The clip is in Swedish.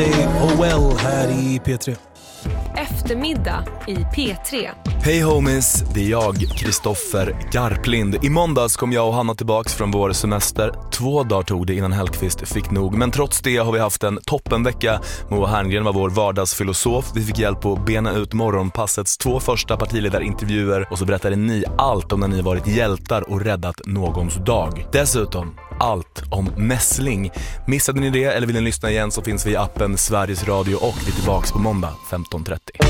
Friday och well här i P3. Eftermiddag i P3. Hej homies, det är jag, Kristoffer Garplind. I måndags kom jag och Hanna tillbaks från vår semester. 2 dagar tog det innan Hellqvist fick nog. Men trots det har vi haft en toppenvecka. Moa Herngren var vår vardagsfilosof. Vi fick hjälp att bena ut morgonpassets 2 första partiledarintervjuer. Och så berättade ni allt om när ni varit hjältar och räddat någons dag. Dessutom allt om mässling. Missade ni det eller vill ni lyssna igen så finns vi i appen Sveriges Radio och vi är tillbaks på måndag 15:30.